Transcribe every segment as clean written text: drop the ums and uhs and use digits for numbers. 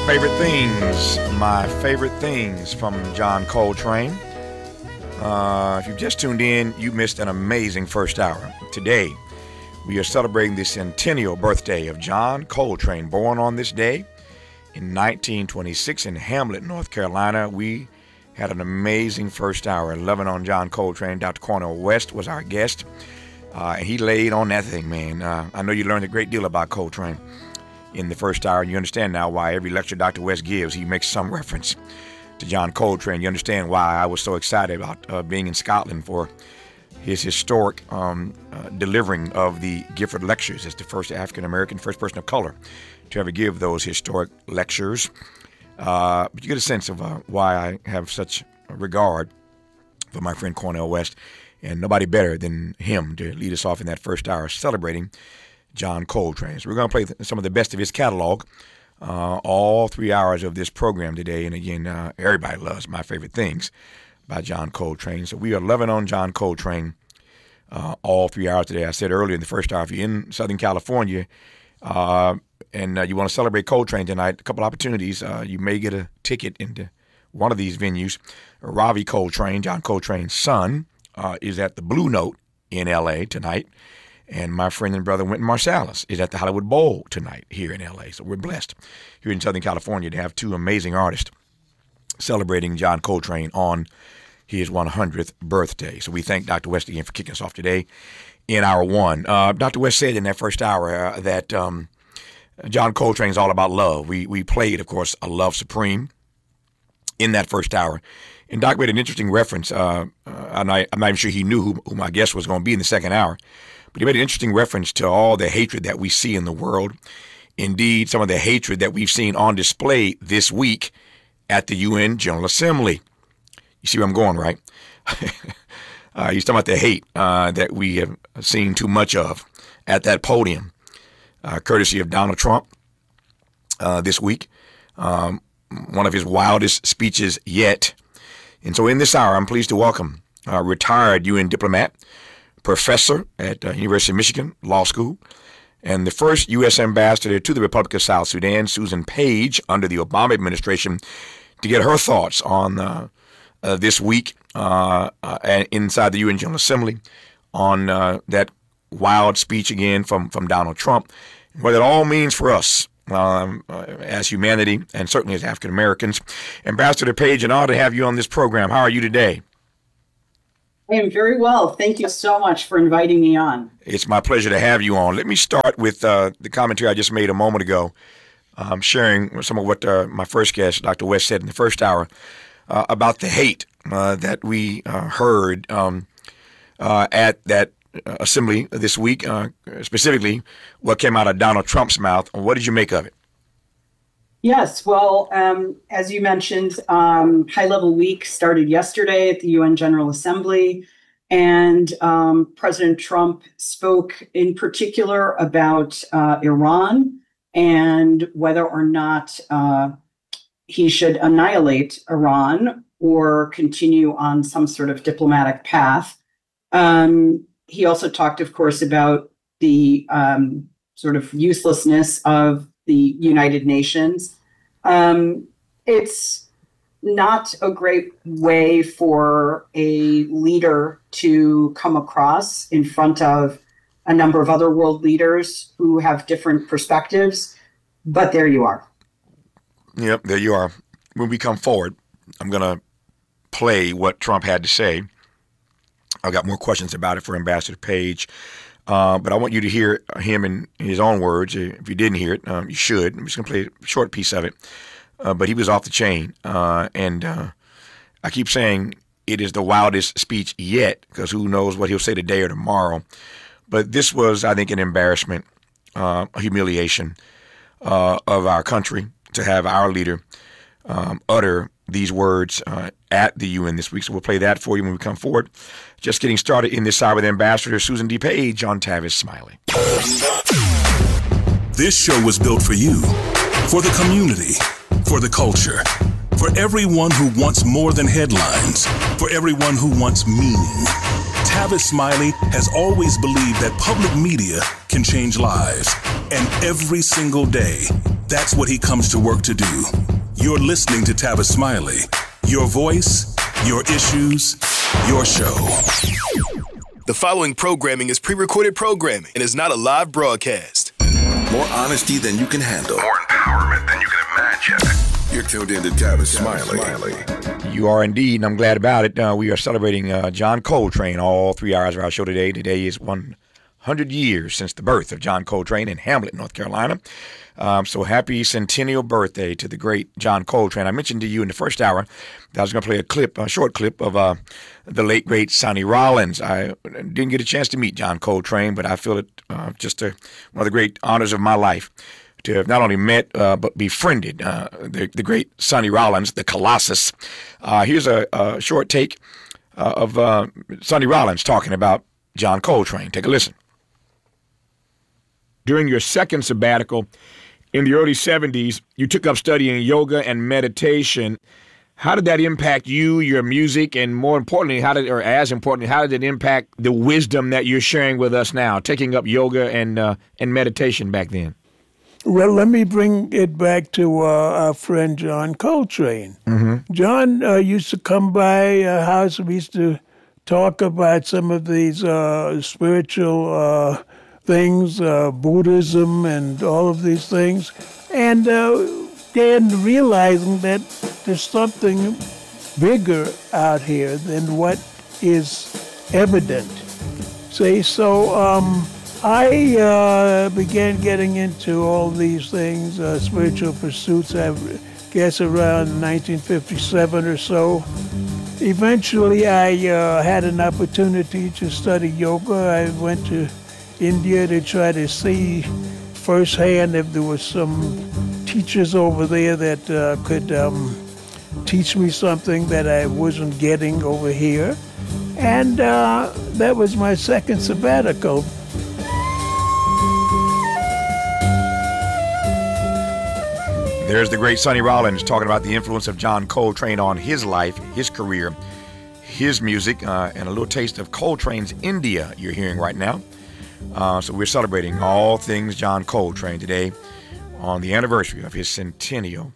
My favorite things from John Coltrane. If you've just tuned in, you missed an amazing first hour. Today, we are celebrating the centennial birthday of John Coltrane, born on this day in 1926 in Hamlet, North Carolina. We had an amazing first hour, 11 on John Coltrane. Dr. Cornel West was our guest. He laid on that thing, man. I know you learned a great deal about Coltrane in the first hour, and you understand now why every lecture Dr. West gives, he makes some reference to John Coltrane. You understand why I was so excited about being in Scotland for his historic delivering of the Gifford Lectures as the first African-American, first person of color to ever give those historic lectures. But you get a sense of why I have such regard for my friend Cornel West, and nobody better than him to lead us off in that first hour celebrating John Coltrane. So we're going to play some of the best of his catalog all 3 hours of this program today. And again, everybody loves My Favorite Things by John Coltrane. So we are loving on John Coltrane all 3 hours today. I said earlier in the first hour, if you're in Southern California and you want to celebrate Coltrane tonight, a couple opportunities. You may get a ticket into one of these venues. Ravi Coltrane, John Coltrane's son, is at the Blue Note in L.A. tonight. And my friend and brother Wynton Marsalis is at the Hollywood Bowl tonight here in L.A. So we're blessed here in Southern California to have two amazing artists celebrating John Coltrane on his 100th birthday. So we thank Dr. West again for kicking us off today in hour one. Dr. West said in that first hour that John Coltrane is all about love. We played, of course, A Love Supreme in that first hour. And Doc made an interesting reference. I'm not even sure he knew who my guest was going to be in the second hour. But he made an interesting reference to all the hatred that we see in the world. Indeed, some of the hatred that we've seen on display this week at the UN General Assembly. You see where I'm going, right? He's talking about the hate that we have seen too much of at that podium, courtesy of Donald Trump this week. One of his wildest speeches yet. And so in this hour, I'm pleased to welcome retired UN diplomat, professor at University of Michigan Law School, and the first U.S. ambassador to the Republic of South Sudan, Susan Page, under the Obama administration, to get her thoughts on this week inside the UN General Assembly on that wild speech again from Donald Trump, and what it all means for us as humanity and certainly as African Americans. Ambassador Page, an honor to have you on this program. How are you today? I am very well. Thank you so much for inviting me on. It's my pleasure to have you on. Let me start with the commentary I just made a moment ago, sharing some of what my first guest, Dr. West, said in the first hour about the hate that we heard at that assembly this week, specifically what came out of Donald Trump's mouth. What did you make of it? Yes, well, as you mentioned, high-level week started yesterday at the UN General Assembly, and President Trump spoke in particular about Iran and whether or not he should annihilate Iran or continue on some sort of diplomatic path. He also talked, of course, about the sort of uselessness of the United Nations. It's not a great way for a leader to come across in front of a number of other world leaders who have different perspectives, but there you are. Yep, there you are. When we come forward, I'm going to play what Trump had to say. I've got more questions about it for Ambassador Page. But I want you to hear him in his own words. If you didn't hear it, you should. I'm just going to play a short piece of it. But he was off the chain. And I keep saying it is the wildest speech yet, because who knows what he'll say today or tomorrow. But this was, I think, an embarrassment, a humiliation of our country to have our leader utter these words at the UN this week. So we'll play that for you when we come forward. Just getting started in this hour with Ambassador Susan D. Page on Tavis Smiley. This show was built for you, for the community, for the culture, for everyone who wants more than headlines, for everyone who wants meaning. Tavis Smiley has always believed that public media can change lives. And every single day, That's what he comes to work to do. You're listening to Tavis Smiley. Your voice, your issues, your show. The following programming is pre-recorded programming and is not a live broadcast. More honesty than you can handle. More empowerment than you can imagine. You're tuned in to Tavis Smiley. You are indeed, and I'm glad about it. We are celebrating John Coltrane all 3 hours of our show today. Today is 100 years since the birth of John Coltrane in Hamlet, North Carolina. So happy centennial birthday to the great John Coltrane. I mentioned to you in the first hour that I was going to play a short clip of the late, great Sonny Rollins. I didn't get a chance to meet John Coltrane, but I feel it just one of the great honors of my life to have not only met but befriended the great Sonny Rollins, the Colossus. Here's a short take of Sonny Rollins talking about John Coltrane. Take a listen. During your second sabbatical in the early 70s, you took up studying yoga and meditation. How did that impact you, your music, and more importantly, how did it impact the wisdom that you're sharing with us now, taking up yoga and meditation back then? Well, let me bring it back to our friend John Coltrane. Mm-hmm. John used to come by our house. We used to talk about some of these spiritual things, Buddhism and all of these things. And then realizing that there's something bigger out here than what is evident. See, so I began getting into all these things, spiritual pursuits, I guess around 1957 or so. Eventually, I had an opportunity to study yoga. I went to India to try to see firsthand if there were some teachers over there that could teach me something that I wasn't getting over here. And that was my second sabbatical. There's the great Sonny Rollins talking about the influence of John Coltrane on his life, his career, his music, and a little taste of Coltrane's India you're hearing right now. So we're celebrating all things John Coltrane today on the anniversary of his centennial.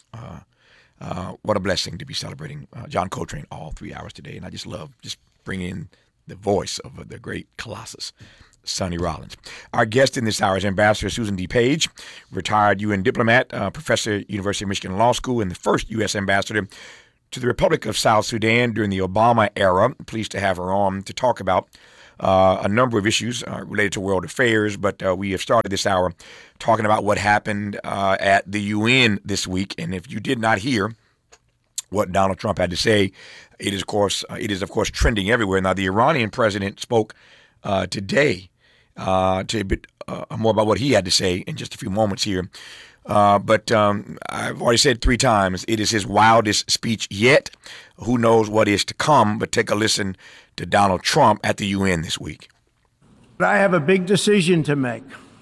What a blessing to be celebrating John Coltrane all 3 hours today. And I just love bringing in the voice of the great Colossus, Sonny Rollins. Our guest in this hour is Ambassador Susan D. Page, retired UN diplomat, professor, University of Michigan Law School, and the first U.S. ambassador to the Republic of South Sudan during the Obama era. Pleased to have her on to talk about a number of issues related to world affairs, but we have started this hour talking about what happened at the UN this week. And if you did not hear what Donald Trump had to say, it is of course trending everywhere. Now, the Iranian president spoke today to a bit more about what he had to say in just a few moments here. But I've already said 3 times, it is his wildest speech yet. Who knows what is to come, but take a listen to Donald Trump at the UN this week. I have a big decision to make.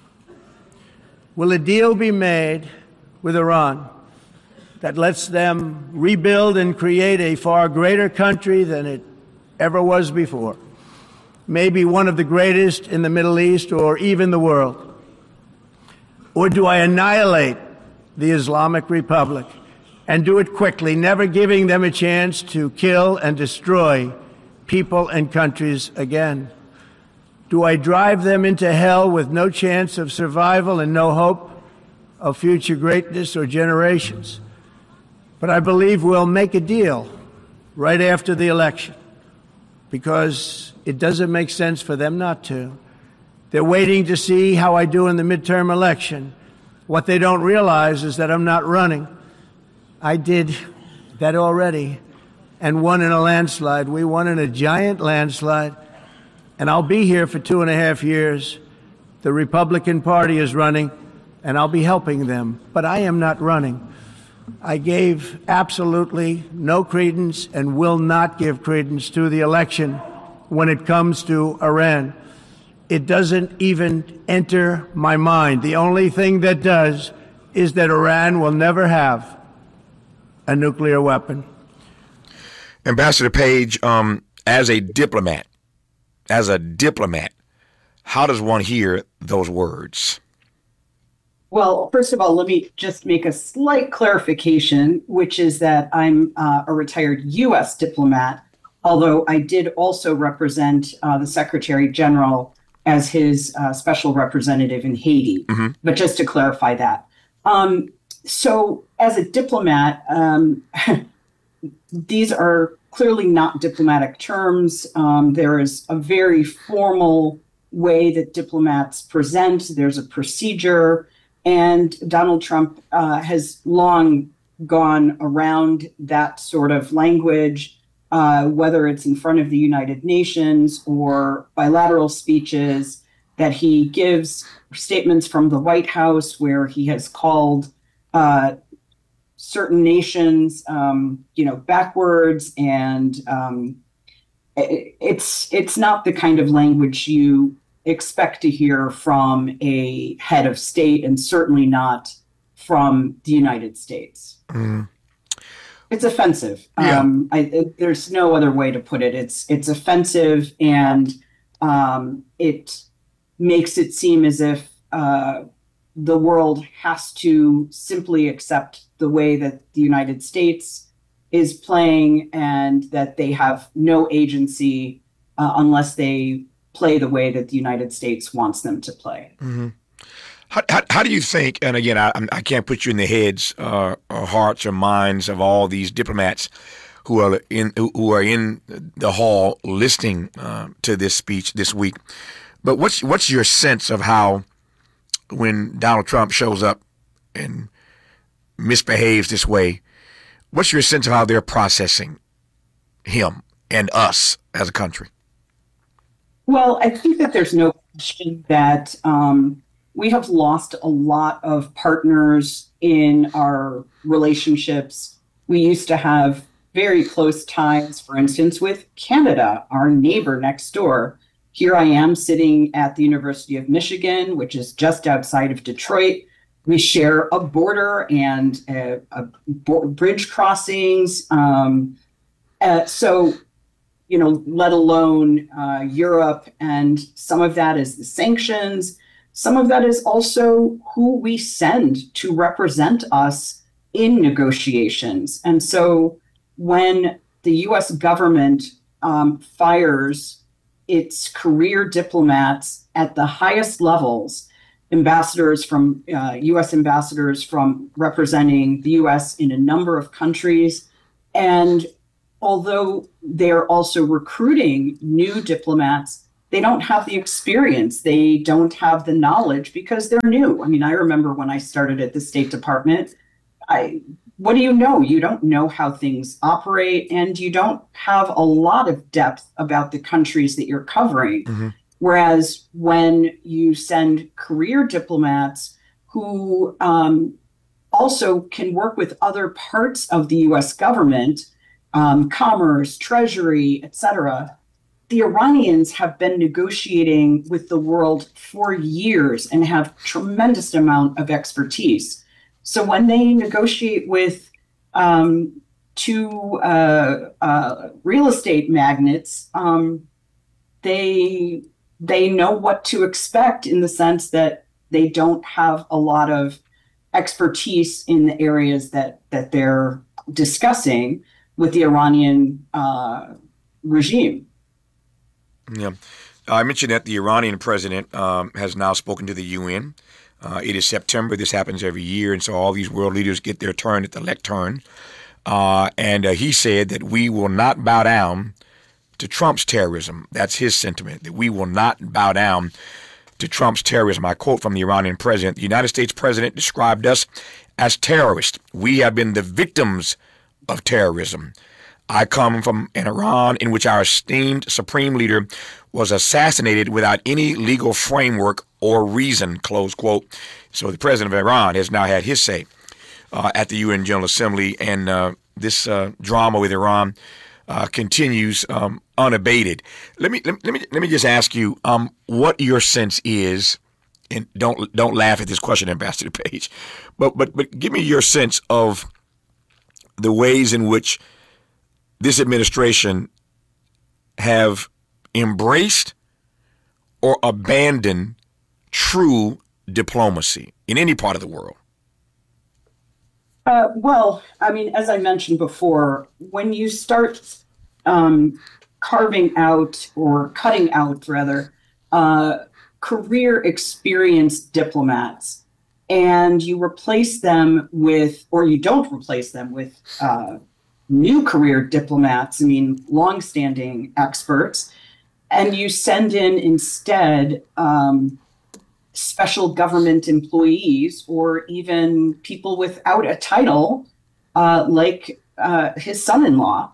Will a deal be made with Iran that lets them rebuild and create a far greater country than it ever was before? Maybe one of the greatest in the Middle East or even the world? Or do I annihilate the Islamic Republic and do it quickly, never giving them a chance to kill and destroy people and countries again? Do I drive them into hell with no chance of survival and no hope of future greatness or generations? But I believe we'll make a deal right after the election, because it doesn't make sense for them not to. They're waiting to see how I do in the midterm election. What they don't realize is that I'm not running. I did that already and won in a landslide. We won in a giant landslide, and I'll be here for 2.5 years. The Republican Party is running, and I'll be helping them, but I am not running. I gave absolutely no credence and will not give credence to the election when it comes to Iran. It doesn't even enter my mind. The only thing that does is that Iran will never have a nuclear weapon. Ambassador Page, as a diplomat, how does one hear those words? Well, first of all, let me just make a slight clarification, which is that I'm a retired U.S. diplomat, although I did also represent the Secretary General as his special representative in Haiti. Mm-hmm. But just to clarify that. So, as a diplomat, these are clearly not diplomatic terms. There is a very formal way that diplomats present, there's a procedure. And Donald Trump has long gone around that sort of language, whether it's in front of the United Nations or bilateral speeches that he gives, statements from the White House where he has called certain nations, backwards, and it's not the kind of language you expect to hear from a head of state, and certainly not from the United States. Mm. It's offensive. Yeah. There's no other way to put it. It's offensive, and it makes it seem as if the world has to simply accept the way that the United States is playing, and that they have no agency unless they play the way that the United States wants them to play. Mm-hmm. How do you think, and again, I can't put you in the heads or hearts or minds of all these diplomats who are in the hall listening to this speech this week, but what's your sense of how, when Donald Trump shows up and misbehaves this way, what's your sense of how they're processing him and us as a country? Well, I think that there's no question that we have lost a lot of partners in our relationships. We used to have very close ties, for instance, with Canada, our neighbor next door. Here I am sitting at the University of Michigan, which is just outside of Detroit. We share a border and bridge crossings. Let alone Europe. And some of that is the sanctions. Some of that is also who we send to represent us in negotiations. And so when the U.S. government fires its career diplomats at the highest levels, U.S. ambassadors from representing the U.S. in a number of countries, and although they're also recruiting new diplomats, they don't have the experience. They don't have the knowledge because they're new. I mean, I remember when I started at the State Department, what do you know? You don't know how things operate, and you don't have a lot of depth about the countries that you're covering. Mm-hmm. Whereas when you send career diplomats who also can work with other parts of the U.S. government, commerce, treasury, etc., the Iranians have been negotiating with the world for years and have tremendous amount of expertise. So when they negotiate with two real estate magnates, they know what to expect, in the sense that they don't have a lot of expertise in the areas that they're discussing with the Iranian regime. Yeah. I mentioned that the Iranian president has now spoken to the UN. It is September. This happens every year. And so all these world leaders get their turn at the lectern. And he said that we will not bow down to Trump's terrorism. That's his sentiment, that we will not bow down to Trump's terrorism. I quote from the Iranian president: "The United States president described us as terrorists. We have been the victims of terrorism. I come from an Iran in which our esteemed supreme leader was assassinated without any legal framework or reason," close quote. So the president of Iran has now had his say at the UN General Assembly, and this drama with Iran continues unabated. Let me just ask you what your sense is, and don't laugh at this question, Ambassador Page, but give me your sense of the ways in which this administration have embraced or abandoned true diplomacy in any part of the world? Well, I mean, as I mentioned before, when you start carving out or cutting out, rather, career experienced diplomats, and you replace them with, or you don't replace them with new career diplomats, I mean, longstanding experts, and you send in instead special government employees or even people without a title, like his son-in-law.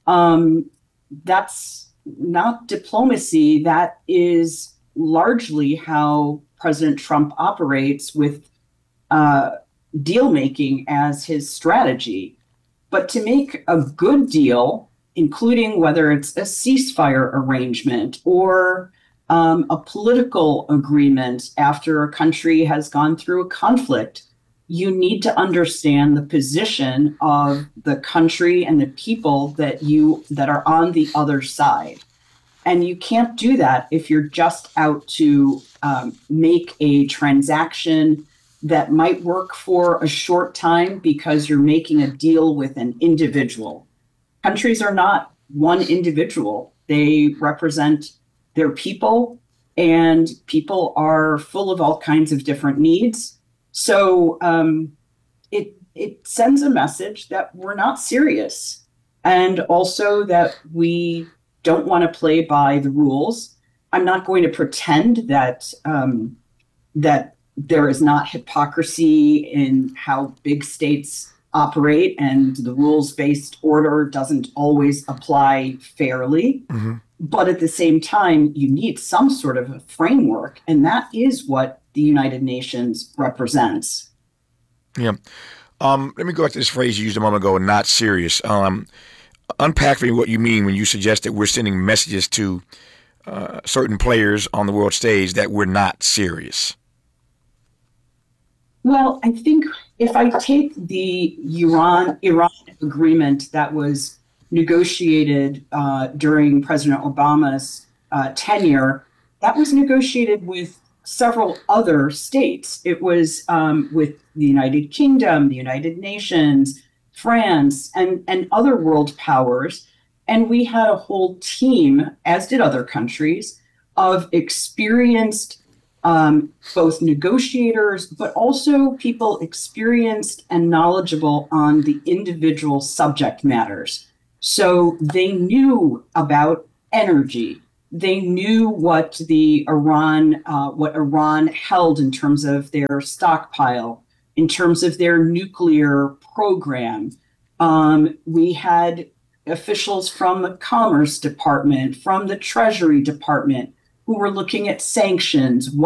That's not diplomacy. That is largely how President Trump operates, with deal making as his strategy. But to make a good deal, including whether it's a ceasefire arrangement or a political agreement after a country has gone through a conflict, you need to understand the position of the country and the people that are on the other side. And you can't do that if you're just out to make a transaction that might work for a short time because you're making a deal with an individual. Countries are not one individual. They represent their people, and people are full of all kinds of different needs. So it sends a message that we're not serious, and also that we don't want to play by the rules. I'm not going to pretend that that there is not hypocrisy in how big states operate, and the rules-based order doesn't always apply fairly. Mm-hmm. But at the same time, you need some sort of a framework, and that is what the United Nations represents. Yeah. Let me go back to this phrase you used a moment ago, not serious. Unpack for me what you mean when you suggest that we're sending messages to certain players on the world stage that we're not serious. Well, I think if I take the Iran agreement that was negotiated during President Obama's tenure, that was negotiated with several other states. It was with the United Kingdom, the United Nations, France, and other world powers. And we had a whole team, as did other countries, of experienced both negotiators, but also people experienced and knowledgeable on the individual subject matters. So they knew about energy. They knew what Iran held in terms of their stockpile, in terms of their nuclear program. We had officials from the Commerce Department, from the Treasury Department, who were looking at sanctions,